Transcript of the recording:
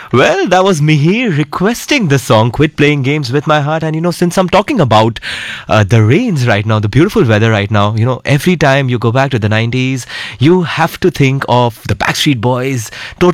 Well, that was Mihir requesting the song Quit Playing Games with My Heart. And since I'm talking about the rains right now, the beautiful weather right now, every time you go back to the 90s, you have to think of the Backstreet Boys,